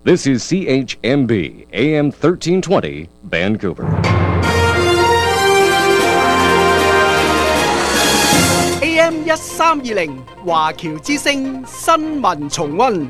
This is CHMB, AM 1320, Vancouver. AM 1320，華僑之聲新聞重溫。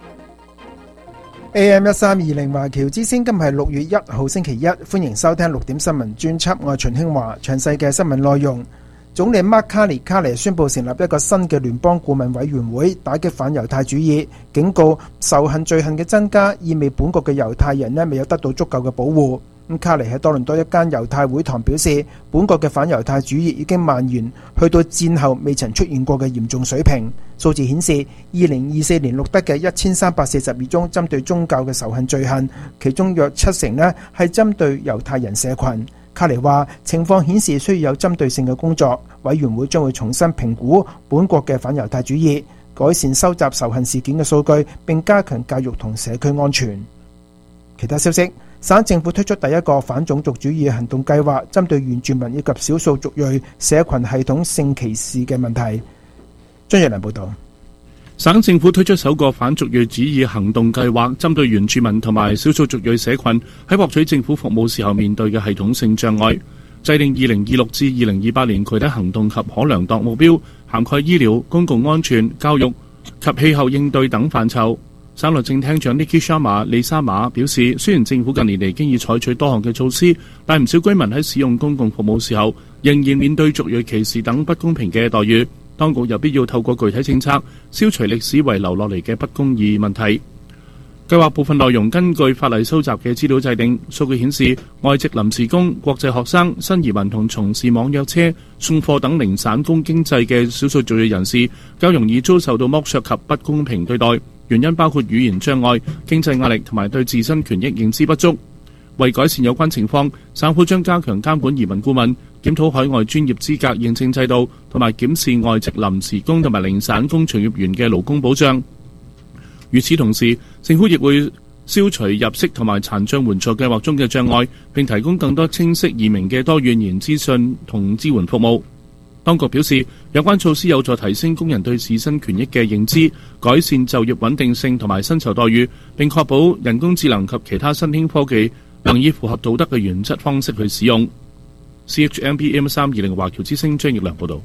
AM 1320，華僑之聲，今日係6月1號星期一，歡迎收聽6點新聞專輯，我係秦興華。詳細嘅新聞內容，總理 Mark Carney 宣布成立一個新嘅聯邦顧問委員會，打擊反猶太主義，警告仇恨罪行嘅增加意味本國嘅猶太人未有得到足夠嘅保護。卡尼喺多倫多一間猶太會堂表示，本國嘅反猶太主義已經蔓延去到戰後未曾出現過嘅嚴重水平。數字顯示，2024年錄得嘅1342宗針對宗教嘅仇恨罪行，其中約70%係針對猶太人社群。卡尼話，情況顯示需要有針對性嘅工作，委員會將會重新評估本國嘅反猶太主義，改善收集仇恨事件嘅數據，並加強教育同社區安全。其他消息，省政府推出第一個反種族主義行動計劃，針對原住民以及少數族裔社群系統性歧視嘅問題。張若良報道。 省政府推出首個反族裔主義行動計劃，針對原住民同埋少數族裔社群喺獲取政府服務時候面對嘅系統性障礙，制定2026至2028年具體行動及可量度目標，涵蓋醫療、公共安全、教育及氣候應對等範疇。省律政廳長 Nikki Sharma 利沙馬表示，雖然政府近年嚟經已採取多項嘅措施，但唔少居民喺使用公共服務時候仍然面對族裔歧視等不公平嘅待遇。當局有必要透過具體政策消除歷史遺留落嚟嘅不公義問題。計劃部分內容根據法例收集嘅資料制定，數據顯示外籍臨時工、國際學生、新移民同從事網約車、送貨等零散工經濟嘅少數族裔人士較容易遭受到剝削及不公平對待，原因包括語言障礙、經濟壓力同埋對自身權益認知不足。為改善有關情況，省府將加強監管移民顧問，檢討海外專業資格認證制度，同埋檢視外籍臨時工同埋零散工從業員嘅勞工保障。與此同時，政府亦會消除入息同埋殘障援助計劃中嘅障礙，並提供更多清晰易明嘅多語言資訊同支援服務。當局表示，有關措施有助提升工人對自身權益嘅認知，改善就業穩定性同埋薪酬待遇，並確保人工智能及其他新興科技能以符合道德嘅原則方式去使用。CHMB AM320 華僑之聲張奕良報導。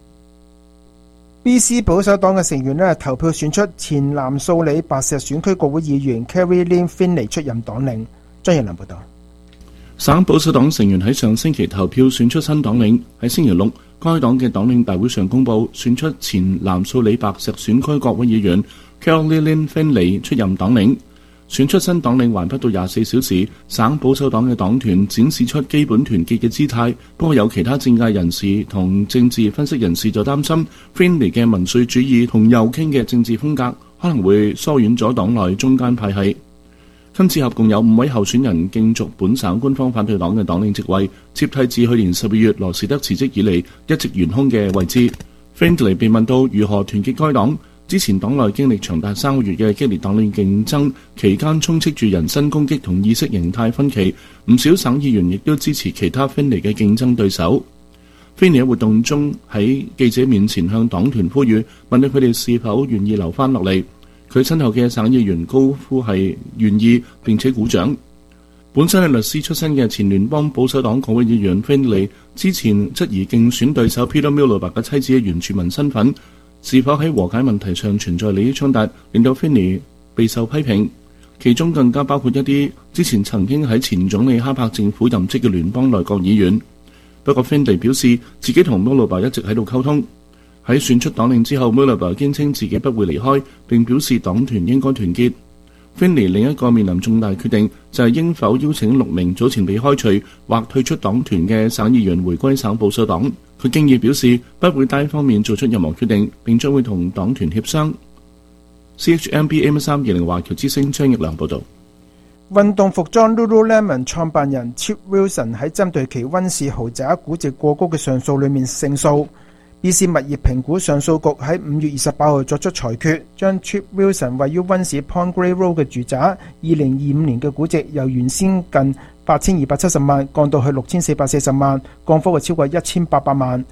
BC 保守黨嘅成員投票選出前南素里白石選區國會議員 Kerry Lynn Finley 出任黨領。張奕良報導。 省保守黨成員喺上星期投票選出新黨領，喺星期六，該黨嘅黨領大會上公佈選出前南素里白石選區國會議員 Kerry Lynn Finley 出任黨領。選出新黨領還不到24小時，省保守黨嘅黨團展示出基本團結嘅姿態。不過有其他政界人士同政治分析人士就擔心 Finley 嘅民粹主義同右傾嘅政治風格可能會疏遠咗黨內中間派系。今次合共有5位候選人競逐本省官方反對黨嘅黨領職位，接替自去年12月羅士德辭職以嚟一直懸空嘅位置。Finley 被問到如何團結該黨。之前黨內經歷長達3個月嘅激烈黨領競爭，期間充斥住人身攻擊同意識形態分歧，唔少省議員亦都支持其他Finley嘅競爭對手。Finley喺活動中喺記者面前向黨團呼籲，問到佢哋是否願意留返落嚟。佢身後嘅省議員高呼係願意，並且鼓掌。本身係律師出身嘅前聯邦保守黨國會議員Finley之前質疑競選對手 Peter Miliband 嘅妻子嘅原住民身份是否喺和解問題上存在利益衝突，令到 Finley 備受批評，其中更加包括一啲之前曾經喺前總理哈柏政府任職嘅聯邦內閣議員。不過 Finley 表示自己同 Miliband 一直喺度溝通。喺選出黨領之後 Miliband 堅稱自己不會離開，並表示黨團應該團結。Finley 另一個面臨重大決定就係應否邀請6名早前被開除或退出黨團嘅省議員回歸省保守黨。佢經已表示不會單方面做出任何決定，並將會同黨團協商。CHMB AM320 華僑之聲張奕良報導。 運動服裝 Lululemon 創辦人 Chip Wilson 喺針對其溫氏豪宅估值過高嘅上訴裏面勝訴。BC 物業評估上訴局喺5月28號作出裁決，將 Chip Wilson 位於溫氏 Pond Grey Road 嘅住宅2025年嘅估值由原先近8270萬降到去6440萬，降幅係超過1800萬。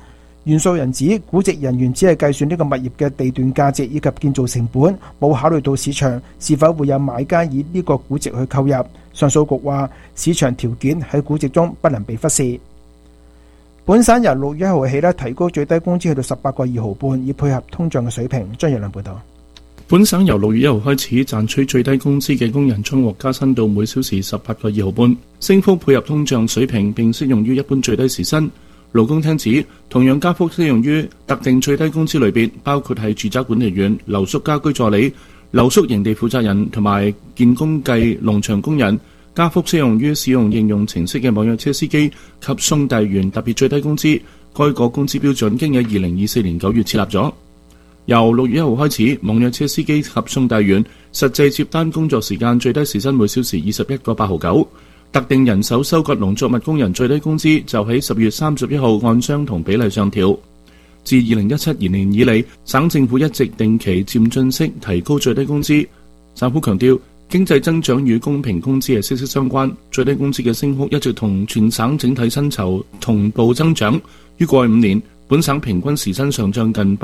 袁素人指估值人員只係計算呢個物業嘅地段價值以及建造成本，冇考慮到市場是否會有買家以呢個估值去購入。上訴局話市場條件喺估值中不能被忽視。本省由6月1號起提高最低工資去到18個2毫半，以配合通脹嘅水平。張日良報道。 本省由6月1號開始，賺取最低工資嘅工人將獲加薪到每小時18個2毫半，升幅配合通脹水平並適用於一般最低時薪。勞工廳指，同樣加幅適用於特定最低工資類別，包括係住宅管理員、留宿家居助理、留宿營地負責人同埋建工計農場工人。加幅適用於使用應用程式嘅網約車司機及送遞員特別最低工資。該個工資標準經喺2024年9月設立咗。由6月1號開始，網約車司機及送遞員實際接單工作時間最低時薪每小時21個8毫9。特定人手收割農作物工人最低工資就喺10月31號按相同比例上調。自2017年以嚟，省政府一直定期漸進式提高最低工資。省府強調，經濟增長與公平工資係息息相關，最低工資嘅升幅一直同全省整體薪酬同步增長。於過去5年，本省平均時薪上漲近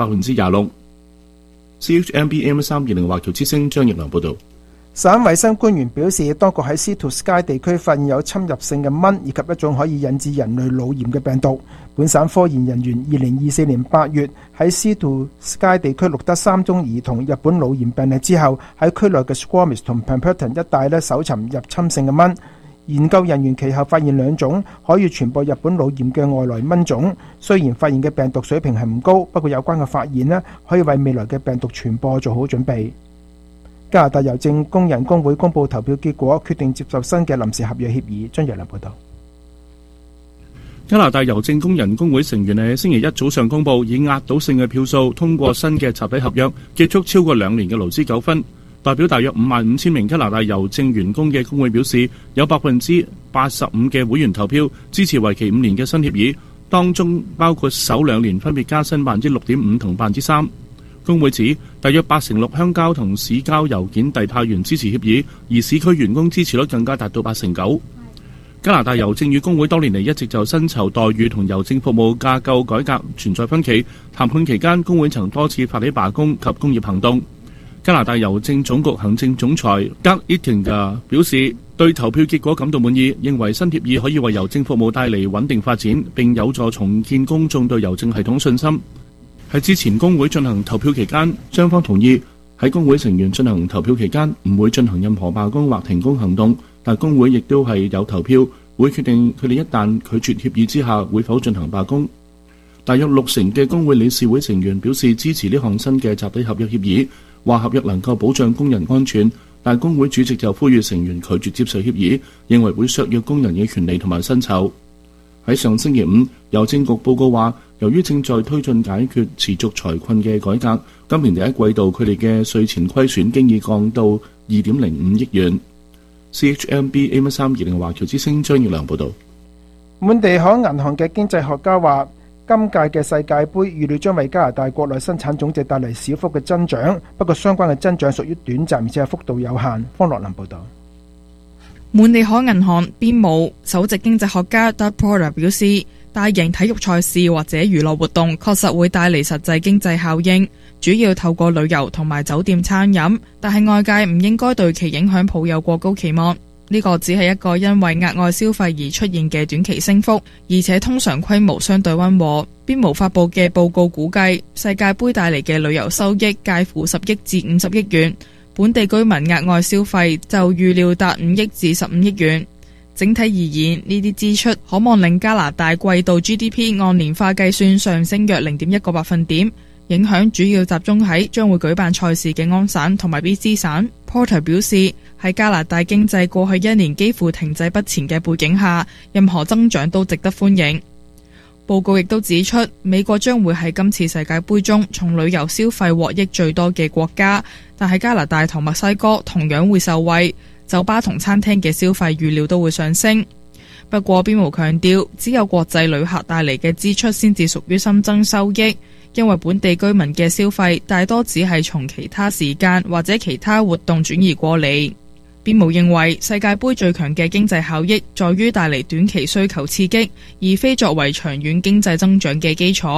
26%。CHMB AM320華僑之聲張奕良報導。 省衛生官員表示，當局喺 Sea-to Sky 地區發現有侵入性嘅蚊以及一種可以引致人類腦炎嘅病毒。本省科研人員2024年8月喺 Sea-to Sky 地區錄得3宗兒童日本腦炎病例之後，喺區內嘅 Squamish 同 Pemberton 一帶搜尋入侵性嘅蚊。研究人員其後發現2種可以傳播日本腦炎嘅外來蚊種。雖然發現嘅病毒水平係唔高，不過有關嘅發現可以為未來嘅病毒傳播做好準備。加拿大郵政工人工會公佈投票結果，決定接受新嘅臨時合約協議。張日良報導。 加拿大郵政工人工會成員喺星期一早上公佈，以壓倒性嘅票數通過新嘅集體合約，結束超過2年嘅勞資糾紛。代表大約55,000名加拿大郵政員工嘅工會表示，有85%嘅會員投票支持為期5年嘅新協議，當中包括首2年分別加薪6.5%同3%。工會指，大約86%鄉郊同市郊郵件遞派員支持協議，而市區員工支持率更加達到89%。加拿大郵政與工會多年嚟一直就薪酬待遇同郵政服務架構改革存在分歧。談判期間，工會曾多次發起罷工及工業行動。加拿大郵政總局行政總裁格伊廷格表示，對投票結果感到滿意，認為新協議可以為郵政服務帶嚟穩定發展，並有助重建公眾對郵政系統信心。喺之前工會進行投票期間，雙方同意喺工會成員進行投票期間唔會進行任何罷工或停工行動，但工會亦都係有投票，會決定佢哋一旦拒絕協議之下會否進行罷工。大約60%嘅工會理事會成員表示支持呢項新嘅集體合約協議，話合約能夠保障工人安全，但工會主席就呼籲成員拒絕接受協議，認為會削弱工人嘅權利同埋薪酬。喺上星期5，郵政局報告話，由於正在推進解決持續財困嘅改革，今年第一季度佢哋嘅稅前虧損經已降到2.05億元。CHMB AM320華僑之聲張耀良報導。 滿地可銀行嘅經濟學家話，今屆嘅世界盃預料將為加拿大國內生產總值帶嚟小幅嘅增長，不過相關嘅增長屬於短暫，而且係幅度有限。方樂林報導。 滿地可銀行邊務首席經濟學家 Doug Porter 表示，大型體育賽事或者娛樂活動確實會帶嚟實際經濟效應，主要透過旅遊同埋酒店餐飲，但係外界唔應該對其影響抱有過高期望。呢個只係一個因為額外消費而出現嘅短期升幅，而且通常規模相對溫和。邊務發佈嘅報告估計，世界盃帶嚟嘅旅遊收益介乎10億至50億元，本地居民額外消費就預料達5億至15億元。整體而言，呢啲支出可望令加拿大季度 GDP 按年化計算上升約0.1個百分點。影響主要集中喺將會舉辦賽事嘅安省同埋 BC 省。Porter 表示，喺加拿大經濟過去1年幾乎停滯不前嘅背景下，任何增長都值得歡迎。報告亦都指出，美國將會係今次世界盃中從旅遊消費獲益最多嘅國家，但係加拿大同墨西哥同樣會受惠，酒吧同餐廳嘅消費預料都會上升。不過邊務強調，只有國際旅客帶嚟嘅支出先至屬於新增收益，因為本地居民嘅消費大多只係從其他時間或者其他活動轉移過嚟。邊務認為世界盃最強嘅經濟效益在於帶嚟短期需求刺激，而非作為長遠經濟增長嘅基礎。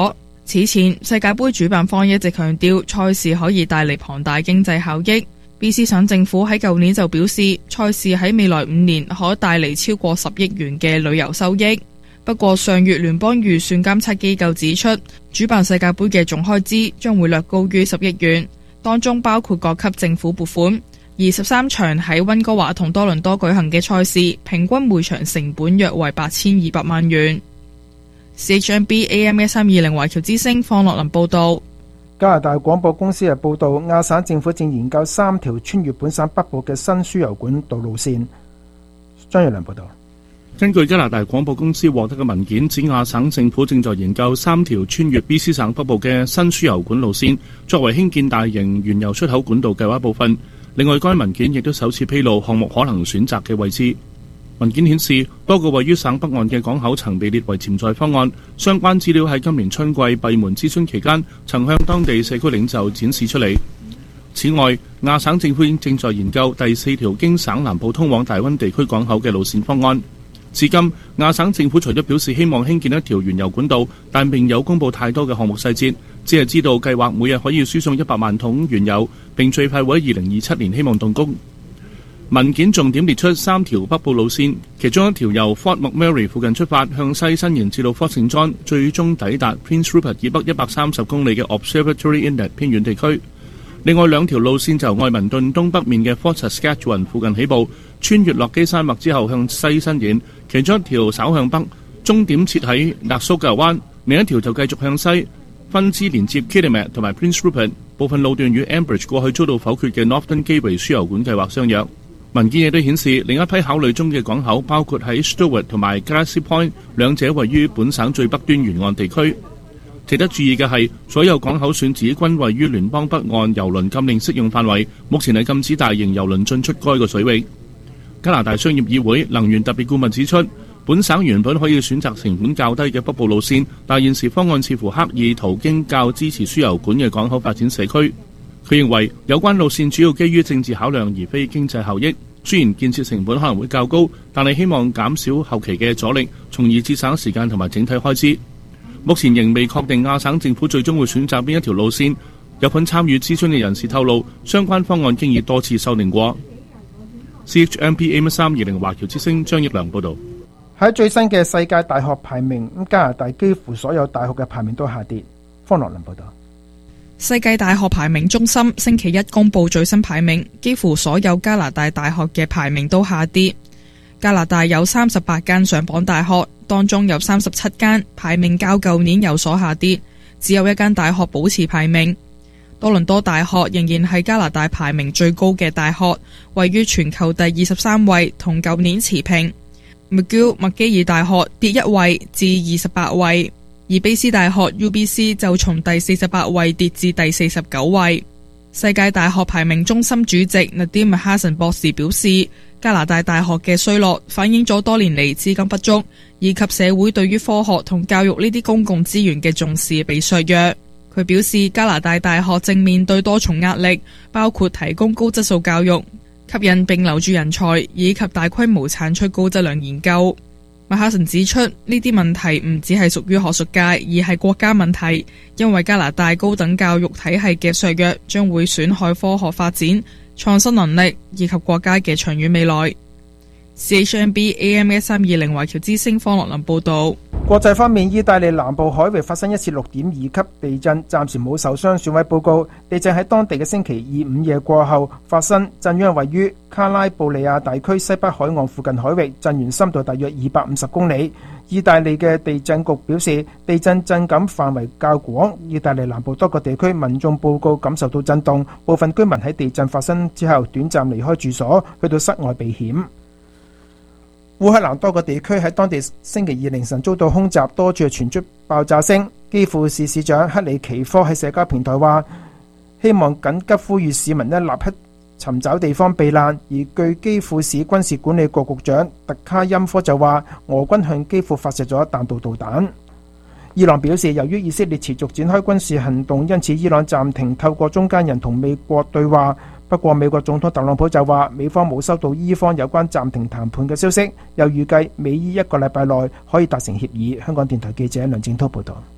此前，世界盃主辦方一直強調賽事可以帶嚟龐大經濟效益。BC 省政府喺舊年就表示，賽事喺未來5年可帶嚟超過10億元嘅旅遊收益。不過上月聯邦預算監測機構指出，主辦世界盃嘅總開支將會略高於10億元，當中包括各級政府撥款。而13場喺溫哥華同多倫多舉行嘅賽事，平均每場成本約為8200萬元。CHMB AM 1320華僑之聲方樂林報道。 加拿大廣播公司嘅報道，亞省政府正研究3條穿越本省北部嘅新輸油管道路線。張若良報道。 根據加拿大廣播公司獲得嘅文件指，亞省政府正在研究3條穿越 BC 省北部嘅新輸油管路線，作為興建大型原油出口管道計劃部分。另外，該文件亦都首次披露項目可能選擇嘅位置。文件顯示，多個位於省北岸嘅港口曾被列為潛在方案。相關資料喺今年春季閉門諮詢期間，曾向當地社區領袖展示出嚟。此外，亞省政府正在研究第4條經省南部通往大溫地區港口嘅路線方案。至今，亞省政府除咗表示希望興建一條原油管道，但並有公布太多嘅項目細節，只係知道計劃每日可以輸送100萬桶原油，並最快會喺2027年希望動工。文件重點列出3條北部路線，其中一條由 Fort McMurray 附近出發，向西伸延至到 Fort St John，最終抵達 Prince Rupert 以北130公里嘅 Observatory Inlet 偏遠地區。另外2條路線就由愛民頓東北面嘅 Fort Saskatchewan 附近起步，穿越落基山脈之後向西伸延，其中一條稍向北，終點設喺納蘇格灣；另一條就繼續向西，分支連接 Kitimat 同埋 Prince Rupert， 部分路段與 Ambridge 過去遭到否決嘅 Northern Gateway 輸油管計劃相若。文件亦都顯示，另一批考慮中嘅港口包括喺 Stewart 同埋 Grassy Point， 兩者位於本省最北端沿岸地區。值得注意嘅係，所有港口選址均位於聯邦北岸郵輪禁令適用範圍，目前係禁止大型郵輪進出該個水域。加拿大商業議會能源特別顧問指出，本省原本可以選擇成本較低嘅北部路線，但現時方案似乎刻意途經較支持輸油管嘅港口發展社區。佢認為有關路線主要基於政治考量，而非經濟效益。雖然建設成本可能會較高，但係希望減少後期嘅阻力，從而節省時間同埋整體開支。目前仍未確定亞省政府最終會選擇邊一條路線。有份參與諮詢嘅人士透露，相關方案經已多次修訂過。CHMP AM 1320華僑之聲張益良報導。 喺最新嘅世界大學排名，加拿大幾乎所有大學嘅排名都下跌。方樂林報導。 世界大學排名中心星期一公布最新排名，幾乎所有加拿大大學嘅排名都下跌。加拿大有38間上榜大學，當中有37間排名較舊年有所下跌，只有1間大學保持排名。多倫多大學仍然係加拿大排名最高嘅大學，位於全球第23位，同舊年持平。McGill 麥基爾大學跌1位至28位。而卑斯大學 UBC 就從第48位跌至第49位。世界大學排名中心主席 Nadim Hasan 博士表示，加拿大大學嘅衰落反映咗多年嚟資金不足，以及社會對於科學同教育呢啲公共資源嘅重視被削弱。佢表示，加拿大大學正面對多重壓力，包括提供高質素教育、吸引並留住人才，以及大規模產出高質量研究。麥哈臣指出，呢啲問題唔只係屬於學術界，而係國家問題，因為加拿大高等教育體系嘅削弱將會損害科學發展、創新能力以及國家嘅長遠未來。CHMB AM 1320華僑之聲方樂林報道。 國際方面，意大利南部海域發生一次6.2級地震，暫時冇受傷損毀報告。地震喺當地嘅星期二午夜過後發生，震央位於卡拉布里亞大區西北海岸附近海域，震源深度大約250公里。意大利嘅地震局表示，地震震感範圍較廣，意大利南部多個地區民眾報告感受到震動，部分居民喺地震發生之後短暫離開住所，去到室外避險。烏克蘭多個地區喺當地星期二凌晨遭到空襲，多處傳出爆炸聲。基輔市市長克里奇科喺社交平台話，希望緊急呼籲市民立刻尋找地方避難。而據基輔市軍事管理局局長特卡欽科就話，俄軍向基輔發射咗彈道導彈。伊朗表示，由於以色列持續展開軍事行動，因此伊朗暫停透過中間人同美國對話。不過美國總統特朗普就話，美方冇收到伊方有關暫停談判嘅消息，又預計美伊1個禮拜內可以達成協議。香港電台記者梁正濤報道。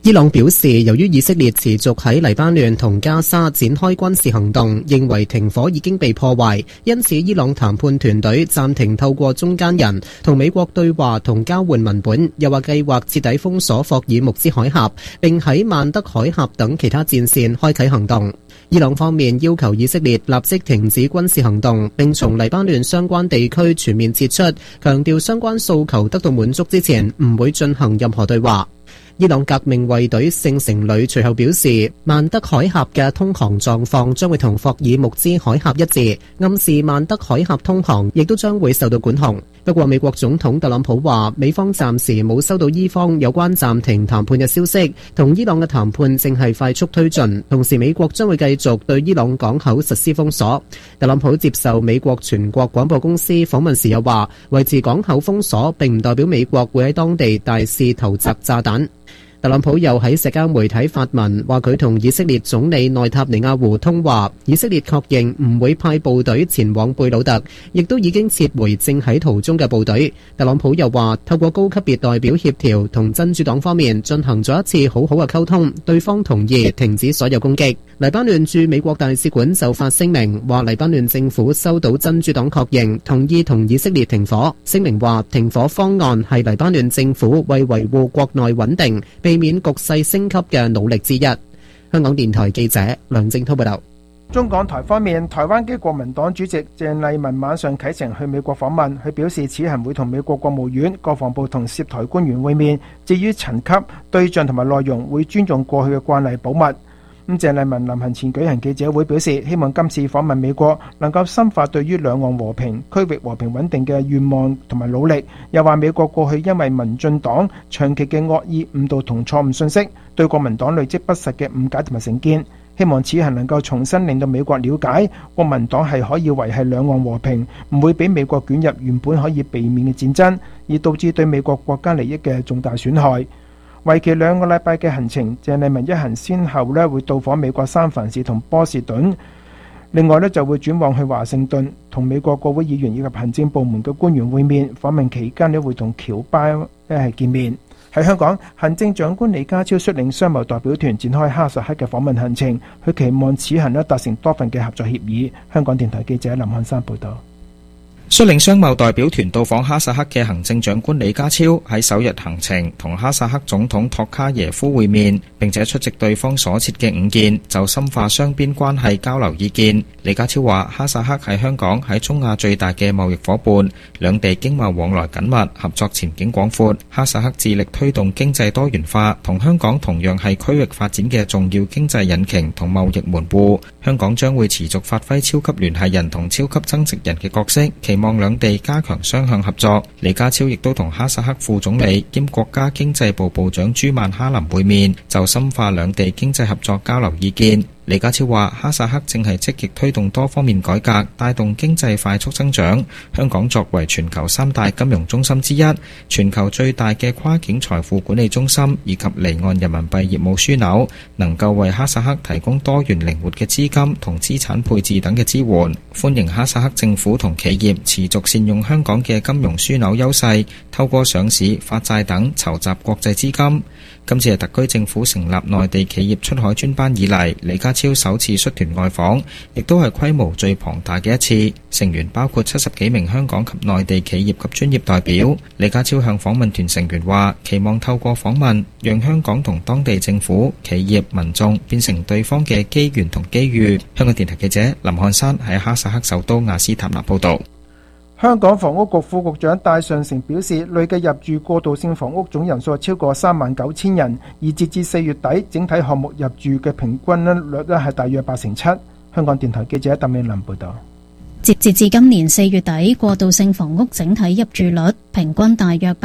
伊朗表示，由於以色列持續喺黎巴嫩同加沙展開軍事行動，認為停火已經被破壞，因此伊朗談判團隊暫停透過中間人同美國對話同交換文本，又話計劃徹底封鎖霍爾木茲海峽，並喺曼德海峽等其他戰線開啟行動。伊朗方面要求以色列立即停止軍事行動，並從黎巴嫩相關地區全面撤出，強調相關訴求得到滿足之前唔會進行任何對話。伊朗革命衛隊聖城旅隨後表示，曼德海峽嘅通航狀況將會同霍爾木茲海峽一致，暗示曼德海峽通航亦都將會受到管控。不過美國總統特朗普話，美方暫時冇收到伊方有關暫停談判嘅消息，同伊朗嘅談判正係快速推進，同時美國將會繼續對伊朗港口實施封鎖。特朗普接受美國全國廣播公司訪問時又話，維持港口封鎖並唔代表美國會喺當地大肆投擲炸彈。特朗普又喺社交媒體發文，話佢同以色列總理內塔尼亞胡通話，以色列確認唔會派部隊前往貝魯特，亦都已經撤回正喺途中嘅部隊。特朗普又話，透過高級別代表協調，同真主黨方面進行咗一次好好嘅溝通，對方同意停止所有攻擊。黎巴嫩駐美國大使館就發聲明，話黎巴嫩政府收到真主黨確認，同意同以色列停火。聲明話，停火方案係黎巴嫩政府為維護國內穩定、避免局勢升級嘅努力之一。香港電台記者梁正滔報道。 中港台方面，台灣基國民黨主席鄭麗文晚上啟程去美國訪問，佢表示此行會同美國國務院、國防部同涉台官員會面，至於層級、對象同埋內容會尊重過去嘅慣例保密。鄭麗文臨行前舉行記者會，表示希望今次訪問美國能夠深化對於兩岸和平、區域和平穩定嘅願望同埋努力。又話美國過去因為民進黨長期嘅惡意誤導同錯誤信息，對國民黨累積不實嘅誤解同埋成見，希望此行能夠重新令到美國了解國民黨係可以維繫兩岸和平，唔會俾美國捲入原本可以避免嘅戰爭，而導致對美國國家利益嘅重大損害。為期2個禮拜嘅行程，鄭麗文一行先後會到訪美國三藩市同波士頓，另外就會轉往去華盛頓，同美國國會議員以及行政部門嘅官員會面。訪問期間會同僑巴見面。喺香港，行政長官李家超率領商貿代表團展開哈薩克嘅訪問行程，佢期望此行達成多份嘅合作協議。香港電台記者林漢山報道。 率領商貿代表團到訪哈薩克嘅行政長官李家超喺首日行程同哈薩克總統托卡耶夫會面，並且出席對方所設嘅午宴，就深化雙邊關係交流意見。李家超話，哈薩克係香港喺中亞最大嘅貿易夥伴，兩地經貿往來緊密，合作前景廣闊。哈薩克致力推動經濟多元化，同香港同樣係區域發展嘅重要經濟引擎同貿易門戶。香港將會持續發揮超級聯繫人同超級增值人嘅角色，期望兩地加強雙向合作。李家超亦都同哈薩克副總理兼國家經濟部部長朱曼哈林會面，就深化兩地經濟合作交流意見。李家超話，哈薩克正係積極推動多方面改革，帶動經濟快速增長。香港作為全球3大金融中心之一，全球最大嘅跨境財富管理中心，以及離岸人民幣業務樞紐，能夠為哈薩克提供多元靈活嘅資金同資產配置等嘅支援。歡迎哈薩克政府同企業持續善用香港嘅金融樞紐優勢，透過上市、發債等籌集國際資金。今次係特區政府成立內地企業出海專班以嚟，李家超首次率團外訪，亦都係規模最龐大嘅一次。成員包括70幾名香港及內地企業及專業代表。李家超向訪問團成員話，期望透過訪問，讓香港同當地政府、企業、民眾變成對方嘅機緣同機遇。香港電台記者林漢山喺哈薩克首都亞斯塔納報道。 香港房屋局副局長戴尚誠表示，累計入住過渡性房屋總人數超過39,000人，而截至4月底，整體項目入住嘅平均率係大約87%。香港電台記者鄧美琳報道。 截至今年4月底，過渡性房屋整體入住率平均大約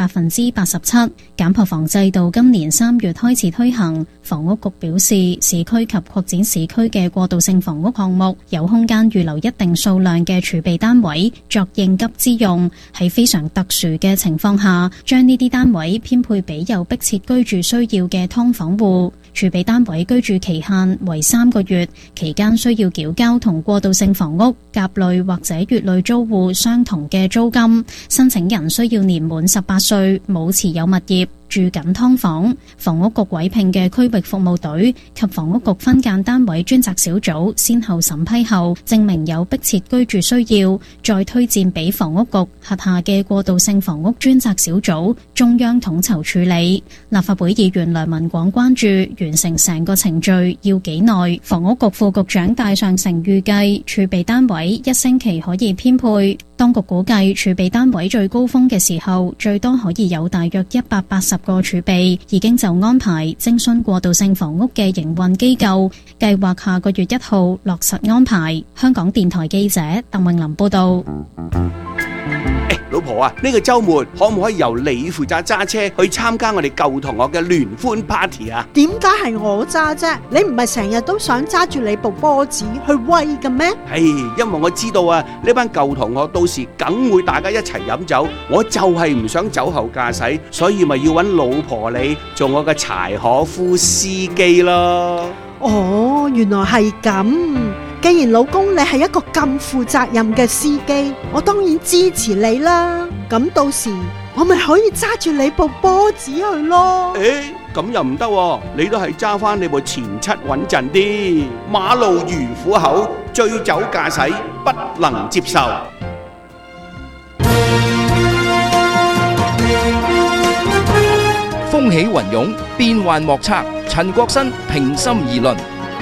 87%。減破房制度今年3月開始推行，房屋局表示，市區及擴展市區嘅過渡性房屋項目有空間預留一定數量嘅儲備單位作應急之用，喺非常特殊嘅情況下，將呢啲單位編配俾有迫切居住需要嘅劏房戶。儲備單位居住期限為3個月，期間需要繳交同過渡性房屋甲類或者乙類租戶相同嘅租金。申請人需要年滿18歲，冇持有物業。 住緊劏房。房屋局委聘嘅區域服務隊及房屋局分間單位專責小組先後審批後，證明有迫切居住需要，再推薦俾房屋局轄下嘅過渡性房屋專責小組中央統籌處理。立法會議員梁文廣關注完成成個程序要幾耐？房屋局副局長戴尚成預計儲備單位1星期可以編配。當局估計儲備單位最高峰嘅時候，最多可以有大約180個儲備，已經就安排徵詢過渡性房屋嘅營運機構，計劃下個月1號落實安排。香港電台記者鄧穎琳報道。 老婆啊，呢個週末可唔可以由你負責揸車去參加我哋舊同學嘅聯歡 party 啊？ 點解係我揸啫？你唔係成日都想揸住你部波子去威嘅咩？ 因為我知道啊，呢班舊同學到時梗會大家一齊飲酒，我就係唔想酒後駕駛，所以咪要揾老婆你做我嘅柴可夫司機咯。 哦，原來係咁。既然老公你係一個咁負責任嘅司機，我當然支持你啦。咁到時我咪可以揸住你部波子去咯。 咁又唔得，你都係揸翻你部前七穩陣啲。馬路如虎口，醉酒駕駛不能接受。 風起雲湧，變幻莫測。陳國新平心而論。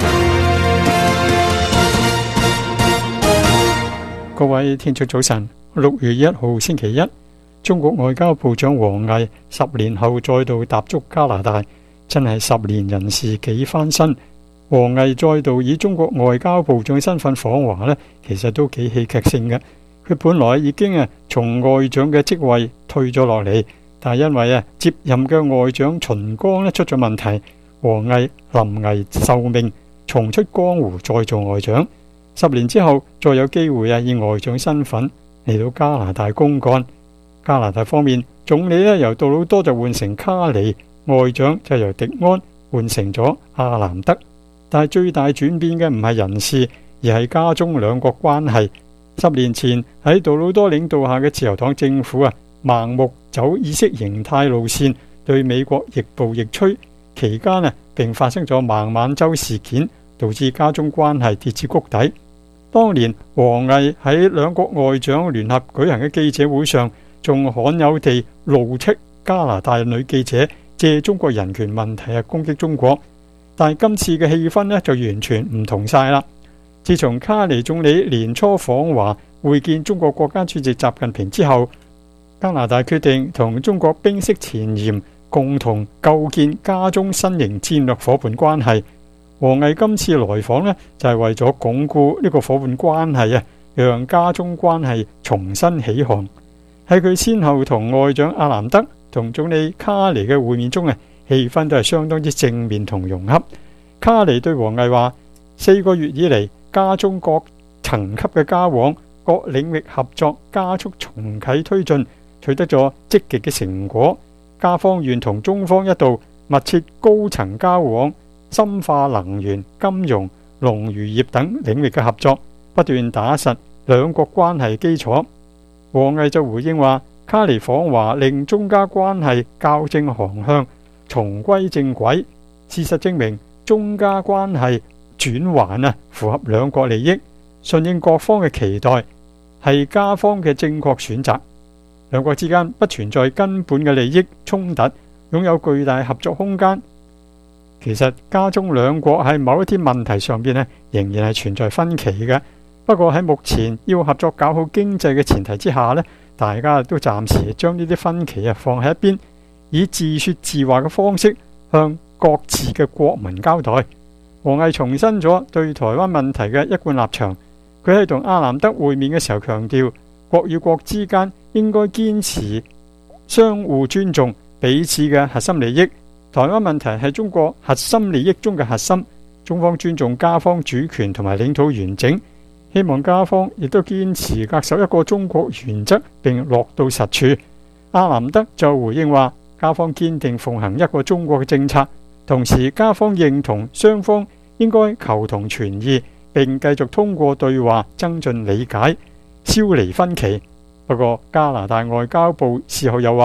各位聽眾早晨，6月1號星期一，中國外交部長王毅10年後再度踏足加拿大，真係10年人事幾翻身。王毅再度以中國外交部長身份訪華呢，其實都幾戲劇性嘅。佢本來已經從外長嘅職位退咗落嚟，但係因為接任嘅外長秦剛出咗問題，王毅臨危受命，重出江湖再做外長。10年之後，再有機會以外長身份嚟到加拿大公幹。加拿大方面，總理由杜魯多就換成卡尼，外長就由迪安換成咗阿南德。但係最大轉變嘅唔係人事，而係加中兩國關係。10年前喺杜魯多領導下嘅自由黨政府盲目走意識形態路線，對美國亦步亦趨。期間並發生咗孟晚舟事件，導致加中關係跌至谷底。當年王毅喺兩國外長聯合舉行嘅記者會上，仲罕有地怒斥加拿大女記者借中國人權問題攻擊中國。但係今次嘅氣氛就完全唔同晒啦。自從卡尼總理年初訪華會見中國國家主席習近平之後，加拿大決定同中國冰釋前嫌，共同構建加中新型戰略伙伴關係。王毅今次來訪就係為咗鞏固呢個伙伴關係，讓加中關係重新起航。喺佢先後同外長阿南德同總理卡尼嘅會面中，氣氛都係相當之正面同融洽。卡尼對王毅話：4個月以嚟，加中各層級嘅交往、各領域合作加速重啟推進，取得咗積極嘅成果。加方願同中方一道密切高層交往，深化能源、金融、農漁業等領域嘅合作，不斷打實兩國關係基礎。王毅就回應話：卡尼訪華令中加關係校正航向，重歸正軌。事實證明，中加關係轉環符合兩國利益，順應各方嘅期待，係加方嘅正確選擇。兩國之間不存在根本嘅利益衝突，擁有巨大合作空間。其實加中兩國喺某一啲問題上邊仍然係存在分歧嘅。不過喺目前要合作搞好經濟嘅前提之下大家都暫時將呢啲分歧放喺一邊，以自說自話嘅方式向各自嘅國民交代。王毅重申咗對台灣問題嘅一貫立場。佢喺同阿南德會面嘅時候強調，國與國之間應該堅持相互尊重彼此嘅核心利益。台灣問題係中國核心利益中嘅核心，中方尊重加方主權同埋領土完整，希望加方亦都堅持恪守一個中國原則並落到實處。阿南德就回應話，加方堅定奉行一個中國嘅政策，同時加方認同雙方應該求同存異，並繼續通過對話增進理解，消弭分歧。不過加拿大外交部事後又話，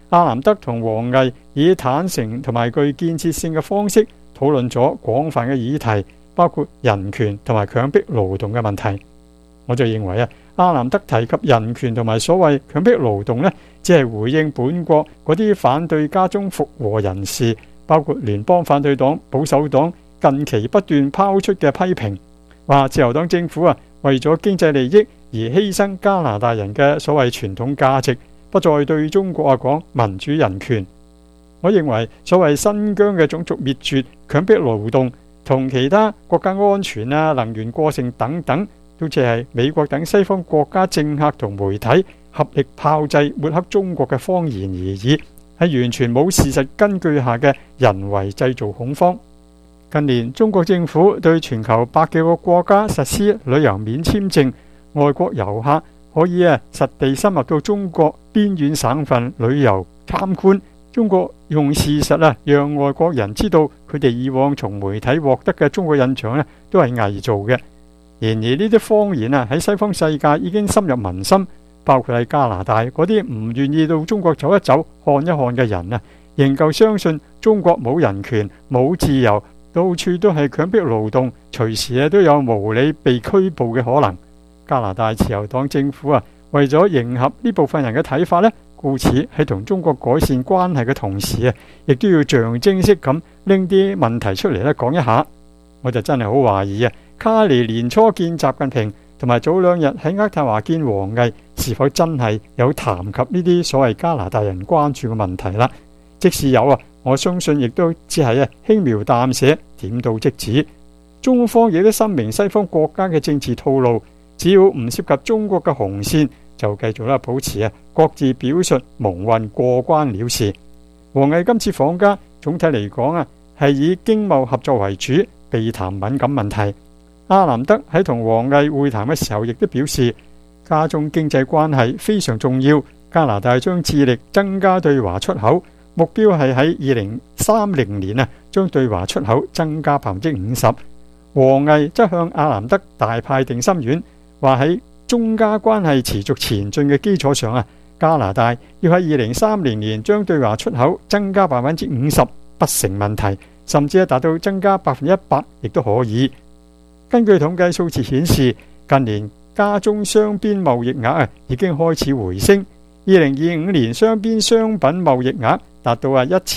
阿南德同王毅以坦誠同埋具建設性嘅方式討論咗廣泛嘅議題，包括人權同埋強迫勞動嘅問題。我就認為阿南德提及人權同埋所謂強迫勞動呢，只係回應本國嗰啲反對家中復和人士，包括聯邦反對黨、保守黨近期不斷拋出嘅批評，話自由黨政府為咗經濟利益而犧牲加拿大人嘅所謂傳統價值，不再對中國講民主人權。我認為所謂新疆嘅種族滅絕、強迫勞動同其他國家安全能源過剩等等，都只係美國等西方國家政客同媒體合力炮製抹黑中國嘅謊言而已，係完全冇事實根據下嘅人為製造恐慌。近年中國政府對全球100幾個國家實施旅遊免簽證，外國遊客可以實地深入到中國邊遠省份旅遊參觀。中國用事實讓外國人知道佢哋以往從媒體獲得嘅中國印象都係偽造嘅。然而呢啲謊言喺西方世界已經深入民心，包括喺加拿大嗰啲唔願意到中國走一走、看一看嘅人仍舊相信中國冇人權、冇自由，到處都係強迫勞動，隨時都有無理被拘捕嘅可能。加拿大自由黨政府為咗迎合呢部分人嘅睇法故此喺同中國改善關係嘅同時亦都要象徵式咁拎啲問題出嚟講一下。我就真係好懷疑卡尼年初見習近平，同埋早2日喺渥太華見王毅，是否真係有談及呢啲所謂加拿大人關注嘅問題啦？即使有我相信亦都只係輕描淡寫，點到即止。中方亦都深明西方國家嘅政治套路，只要唔涉及中國嘅紅線，就繼續保持各自表述蒙混過關了事。王毅今次訪加，總體嚟講係以經貿合作為主，避談敏感問題。阿南德喺同王毅會談嘅時候，亦都表示加中經濟關係非常重要，加拿大將致力增加對華出口，目標係喺2030年將對華出口增加50%。王毅則向阿南德大派定心丸，話喺中加關係持續前進嘅基礎上加拿大要喺2030年將對華出口增加50%不成問題，甚至達到增加100%亦都可以。根據統計數字顯示，近年加中雙邊貿易額已經開始回升。2025年雙邊商品貿易額達到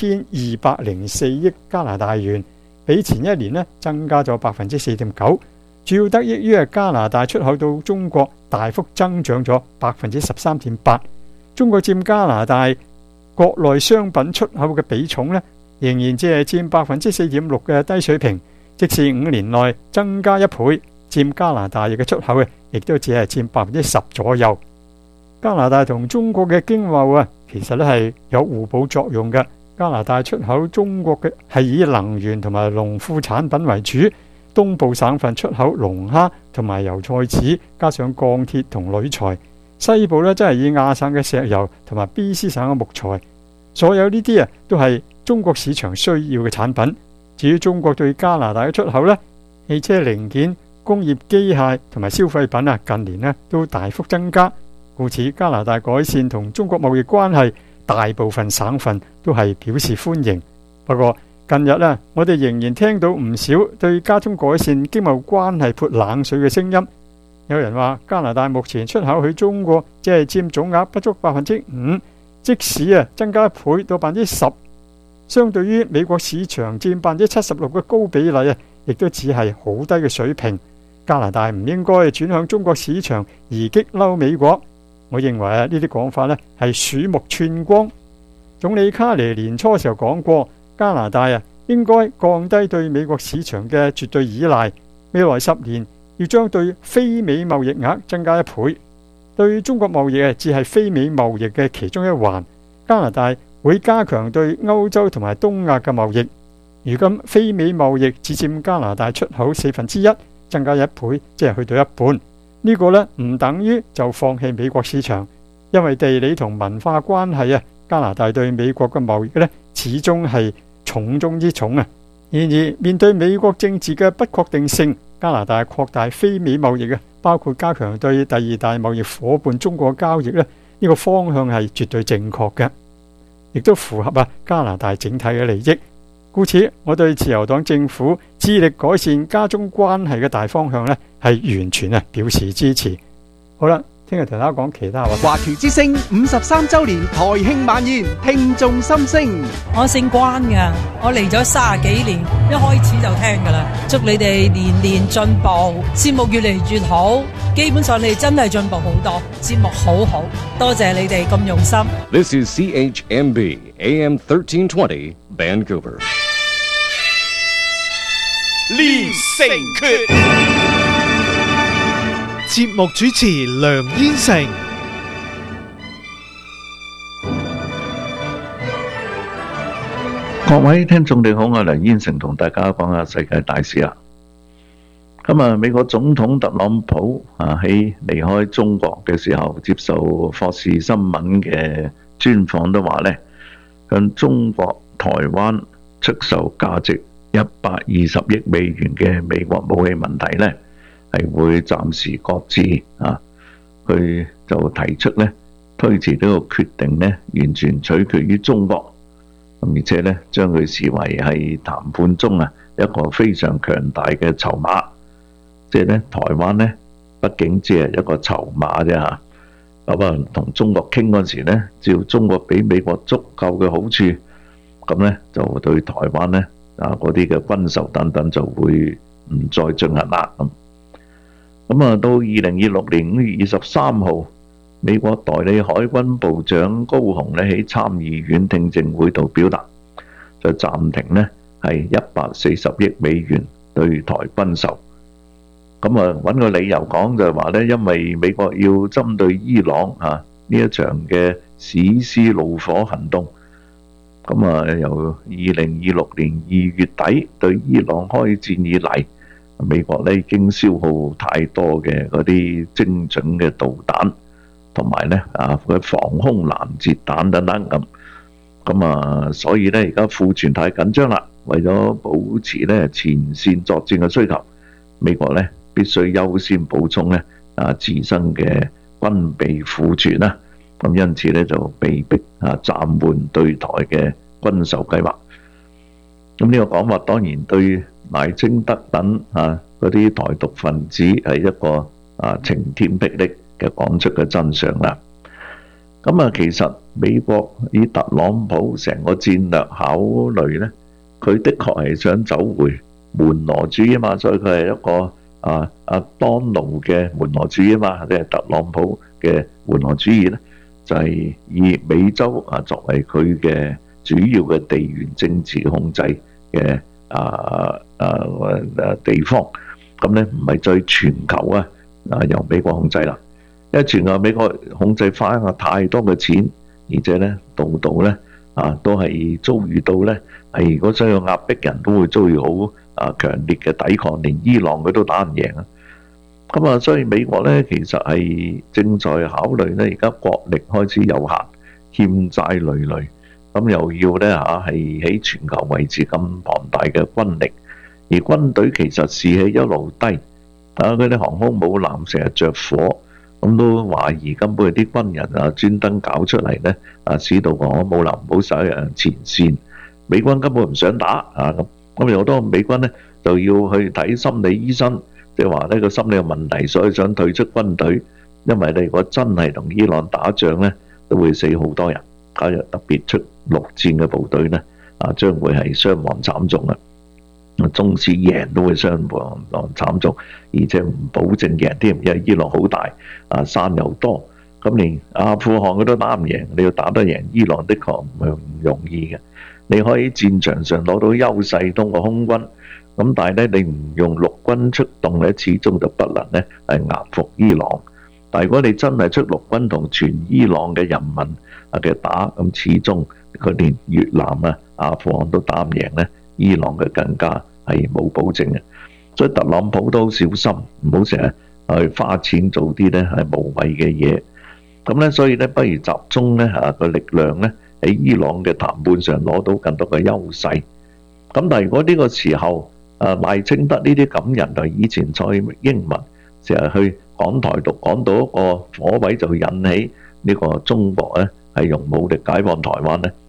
1204億加拿大元，比前一年增加咗4.9%，主要得益於加拿大出口到中國大幅增長咗13.8%。中國佔加拿大國內商品出口嘅比重仍然只係佔4.6%嘅低水平。即使5年內增加1倍，佔加拿大嘅出口亦都只係佔10%左右。加拿大同中國嘅經貿其實係有互補作用嘅。加拿大出口中國嘅係以能源同埋農副產品為主，東部省份出口龍蝦同埋油菜籽，加上鋼鐵同鋁材。西部真係以亞省嘅石油同埋 BC 省嘅木材。所有呢啲都係中國市場需要嘅產品。至於中國對加拿大嘅出口汽車零件、工業機械同埋消費品近年都大幅增加，故此加拿大改善同中國貿易關係，大部分省份都係表示歡迎。不過近日我哋仍然聽到唔少對加中改善經貿關係潑冷水嘅聲音。有人話加拿大目前出口去中國只係佔總額不足5%，即使增加1倍到10%。相對於美國市場佔76%嘅高比例亦都只係好低嘅水平。加拿大唔應該轉向中國市場而激嬲美國。我認為呢啲講法係鼠目寸光。總理卡尼年初時候講過，加拿大應該降低對美國市場嘅絕對依賴，未來10年要將對非美貿易額增加1倍。對中國貿易只係非美貿易嘅其中一環。加拿大會加強對歐洲同埋東亞嘅貿易。如今非美貿易只佔加拿大出口1/4，增加1倍，即係去到一半。呢個唔等於就放棄美國市場，因為地理同文化關係加拿大對美國嘅貿易始終係重中之重然而面對美國政治嘅不確定性，加拿大擴大非美貿易包括加強對第2大貿易夥伴中國交易呢個方向係絕對正確嘅。 亦都符合加拿大整體嘅利益。故此，我對自由黨政府致力改善加中關係嘅大方向呢，係完全表示支持。好啦，聽日同大家講其他話題。 華僑之聲53週年台慶晚宴，聽眾心聲。 我姓關㗎，我嚟咗30幾年，一開始就聽㗎啦。祝你哋年年進步，節目越嚟越好。基本上你哋真係進步好多，節目好好，多謝你哋咁用心。 This is CHMB AM 1320 Vancouver。 練成訣，節目主持梁燕成。 各位聽眾你好，我係梁燕成，同大家講下世界大事啦。今日美國總統特朗普喺離開中國嘅時候，接受霍士新聞嘅專訪都話呢，向中國台灣出售價值120億美元嘅美國武器問題呢，係會暫時擱置佢就提出呢，推遲呢個決定呢，完全取決於中國，而且呢，將佢視為係談判中一個非常強大嘅籌碼。即係咧，台灣咧，畢竟只係一個籌碼啫嚇。咁同中國傾嗰時咧，只要中國俾美國足夠嘅好處，咁咧就對台灣咧嗰啲嘅軍售等等就會唔再進行啦。咁到2026年5月23號，美國代理海軍部長高雄咧喺參議院聽證會度表達，就暫停咧係140億美元對台軍售。咁揾個理由講就係話咧，因為美國要針對伊朗呢一場嘅史詩怒火行動，咁由2026年2月底對伊朗開戰以嚟，美國咧已經消耗太多嘅嗰啲精準嘅導彈，同埋咧佢防空攔截彈等等咁，所以咧而家庫存太緊張啦，為咗保持咧前線作戰嘅需求，美國咧必須優先補充咧自身嘅軍備庫存啦，咁因此咧就被迫暫緩對台嘅軍售計劃。咁呢個講法當然對賴清德等嗰啲台獨分子係一個晴天霹靂嘅講出嘅真相啦。咁其實美國以特朗普成個戰略考慮咧，佢的確係想走回門羅主義嘛，所以佢係一個當奴嘅門羅主義嘛，即係特朗普嘅門羅主義咧，就係以美洲作為佢嘅主要嘅地緣政治控制嘅地方，咁咧唔係在全球由美國控制啦，因為全球美國控制翻太多嘅錢，而且咧度度咧都係遭遇到咧係如果想要壓迫人都會遭遇好強烈嘅抵抗，連伊朗佢都打唔贏啊！咁所以美國咧其實係正在考慮咧，而家國力開始有限，欠債累累，咁又要咧係喺全球維持咁龐大嘅軍力，而軍隊其實士氣一路低，嗰啲航空母艦成日着火，咁都懷疑根本係啲軍人專登搞出嚟咧，使到航空母艦唔好駛入前線，美軍根本唔想打咁有好多美軍咧就要去睇心理醫生，即係話呢個心理有問題，所以想退出軍隊。因為你如果真係同伊朗打仗咧，都會死好多人。假如特別出陸戰嘅部隊咧，將會係傷亡慘重啊！縱使贏都會傷亡慘重，而且唔保證贏添，因為伊朗好大，山又多，咁連阿富汗佢都打唔贏，你要打得贏伊朗的確唔係唔容易嘅。你可以喺戰場上攞到優勢，通過空軍，咁但係咧你唔用陸軍出動咧，始終就不能咧係壓服伊朗。但係如果你真係出陸軍同全伊朗嘅人民嘅打，咁始終佢連越南阿富汗都打唔贏咧，伊朗嘅更加係冇保證嘅。所以特朗普都好小心，唔好成日去花錢做啲咧係無謂嘅嘢。咁咧所以咧不如集中咧個力量咧，喺伊朗嘅談判上攞到更多嘅優勢，咁但係如果呢個時候賴清德呢啲咁人，就以前蔡英文成日去講台獨，講到一個火位就引起呢個中國咧係用武力解放台灣咧，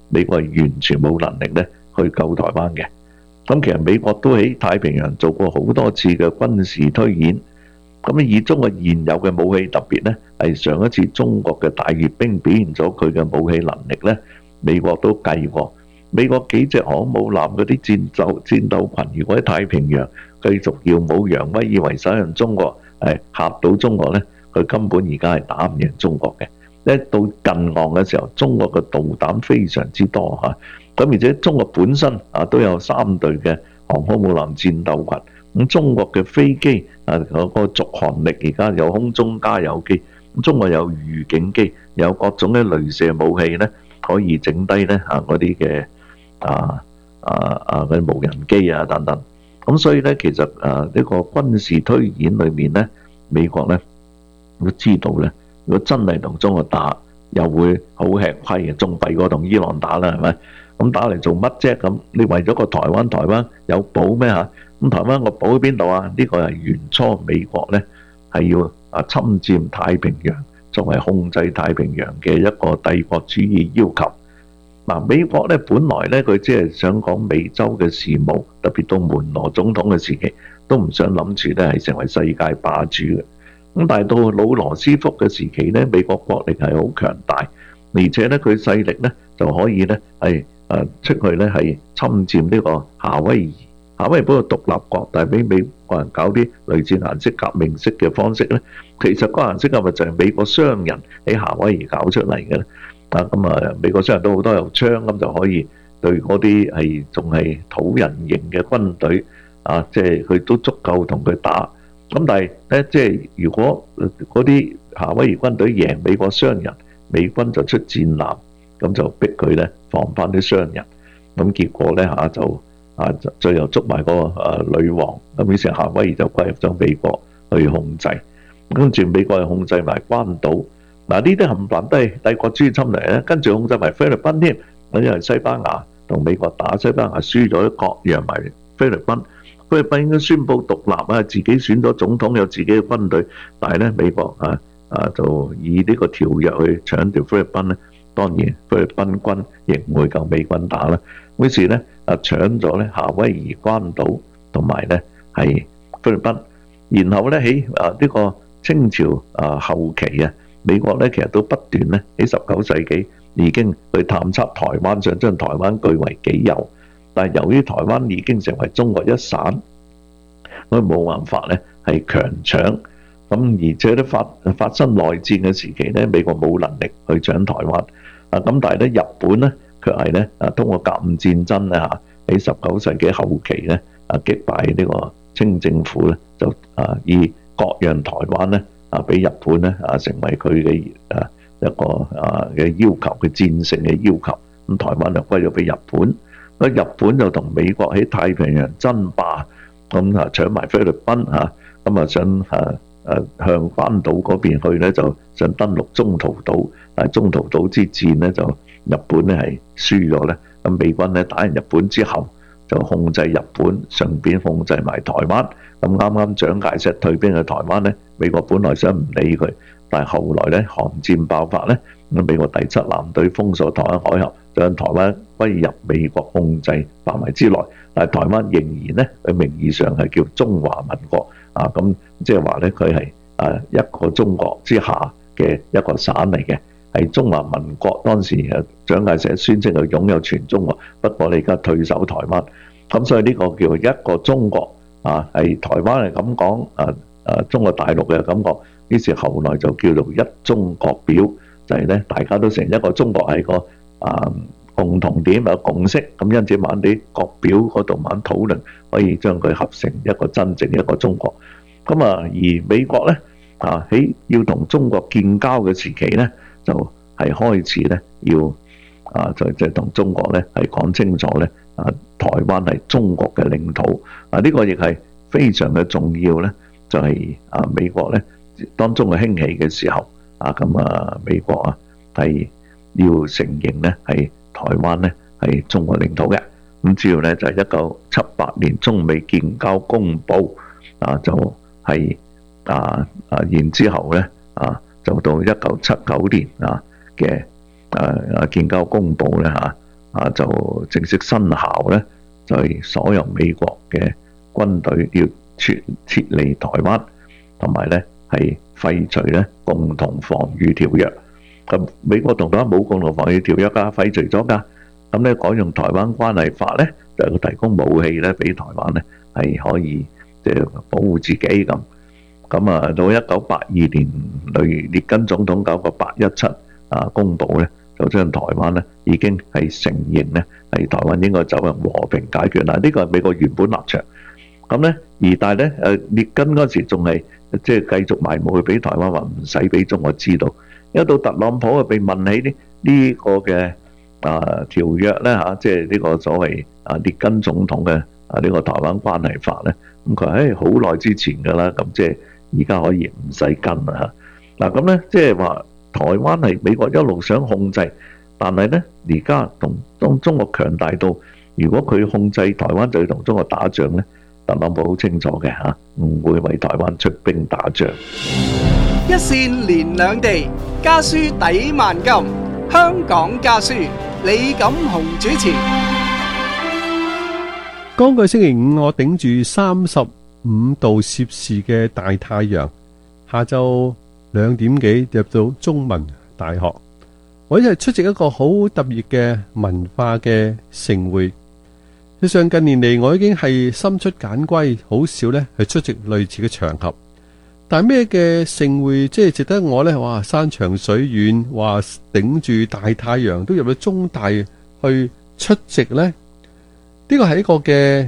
美國係完全冇能力咧去救台灣嘅。咁其實美國都喺太平洋做過好多次嘅軍事推演。咁以中國現有嘅武器，特別咧係上一次中國嘅大閱兵表現咗佢嘅武器能力咧，美國都計過。美國幾隻航母艦嗰啲戰鬥群，如果喺太平洋繼續耀武揚威，以為想讓中國嚇到中國咧，佢根本而家係打唔贏中國嘅。一到近岸嘅時候，中國嘅導彈非常之多嚇，咁而且中國本身都有3隊嘅航空母艦戰鬥群。咁中國嘅飛機嗰個續航力而家有空中加油機，咁中國有預警機，有各種嘅雷射武器咧，可以整低咧嗰啲嘅嗰啲無人機等等。咁所以咧，其實呢個軍事推演裏面咧，美國咧都知道咧，如果真係同中國打，又會好吃虧嘅，仲弊過同伊朗打啦，係咪？咁打嚟做乜啫？咁你為咗個台灣，台灣有寶咩嚇？咁台灣個寶喺邊度啊？呢個係原初美國咧係要侵佔太平洋，作為控制太平洋嘅一個帝國主義要求。嗱，美國咧本來咧佢只係想講美洲嘅事務，特別到門羅總統嘅時期，都唔想諗住咧係成為世界霸主嘅。咁但係到老羅斯福嘅時期咧，美國國力係好強大，而且咧佢勢力咧就可以咧係出去咧係侵佔呢個夏威夷。夏威夷不過獨立國，但係俾美國人搞啲類似顏色革命式嘅方式咧，其實個顏色革命就係美國商人喺夏威夷搞出嚟嘅咧。美國商人都好多有槍，咁就可以對嗰啲係仲係土人型嘅軍隊即係佢都足夠同佢打。咁但係咧，即係如果嗰啲夏威夷軍隊贏美國商人，美軍就出戰艦，咁就逼佢咧防翻啲商人。咁結果咧最後捉埋個女王，咁於是夏威夷就歸入咗美國去控制，跟住美國又控制埋關島。嗱，呢啲冚唪唥都係帝國主義侵略咧，跟住控制埋菲律賓添。因為西班牙同美國打，西班牙輸咗，割讓埋菲律賓。菲律賓應該宣布獨立自己選咗總統，有自己嘅軍隊，但係咧美國就以呢個條約去搶奪菲律賓咧。當然菲律賓軍亦唔會夠美軍打啦。於是咧搶咗咧夏威夷、關島同埋咧係菲律賓。然後咧喺呢個清朝後期美國咧其實都不斷咧喺19世紀已經去探測台灣，想將台灣據為己有。但係由於台灣已經成為中國一省，所以冇辦法咧係強搶。咁而且咧發生內戰嘅時期咧，美國冇能力去搶台灣。咁但係咧日本咧卻係咧通過甲午戰爭咧喺19世紀後期咧擊敗呢個清政府咧，就以割讓台灣咧俾日本咧成為佢嘅一個嘅要求，佢戰勝嘅要求。咁台灣就歸咗俾日本。日本就同美國喺太平洋爭霸，咁搶埋菲律賓咁想向關島嗰邊去咧，就想登陸中途島。但係中途島之戰咧，就日本咧係輸咗咧。咁美軍咧打完日本之後，就控制日本，順便控制埋台灣。咁啱啱蔣介石退兵去台灣咧，美國本來想唔理佢，但係後來咧韓戰爆發咧，咁美國第7艦隊封鎖台灣海峽，將台灣歸入美國控制範圍之內。但係台灣仍然咧，佢名義上係叫中華民國咁即係話咧，佢係一個中國之下嘅一個省嚟嘅，係中華民國。當時蔣介石宣稱佢擁有全中國，不過你而家退守台灣，咁所以呢個叫一個中國係台灣係咁講，中國大陸嘅咁講。於是後來就叫做一中國表，就係咧大家都成一個中國係個共同點有共識，咁因此慢啲國表嗰度慢討論，可以將佢合成一個真正一個中國。咁而美國咧喺要同中國建交嘅時期咧，就係開始咧要就同中國咧係講清楚咧台灣係中國嘅領土。呢個亦係非常嘅重要咧，就係美國咧當中嘅興起嘅時候美國係要承認咧係台灣咧係中國領土嘅。咁主要咧就係1978年中美建交公佈就係然之後咧就到1979年嘅建交公佈咧就正式生效呢，就係所有美國嘅軍隊要撤離台灣，同埋呢係廢除呢共同防禦條約。咁美國同台灣冇共同防禦條約㗎，廢除咗㗎。咁呢改用台灣關係法呢，就提供武器呢俾台灣呢係可以即係保護自己咁。咁啊，到1982年列根總統搞個817公佈呢，就將台灣呢已經係承認呢係台灣應該走向和平解決啦。呢個係美國原本立場。咁呢，但係呢列根嗰時仲係即係繼續埋武去俾台灣，話唔使俾中國知道。一到特朗普被問起呢個嘅條約呢嚇，即係呢個所謂列根總統嘅呢個台灣關係法呢，咁佢話好耐之前㗎啦，咁即係而家可以唔使跟啦嚇。嗱咁呢，即係話台灣係美國一路想控制，但係呢而家當中國強大到，如果佢控制台灣就要同中國打仗呢，特朗普好清楚嘅嚇，唔會為台灣出兵打仗。 一線連兩地，家書抵萬金。香港家書，李錦雄主持。 剛個星期五，我頂住35度攝氏嘅大太陽，下晝2點幾入到中文大學。我一係出席一個好特別嘅文化嘅盛會。事實上近年嚟，我已經係深出簡歸，好少呢去出席類似嘅場合。但係咩嘅盛會即係值得我呢？哇，山長水遠，話頂住大太陽都入到中大去出席呢？呢個係一個嘅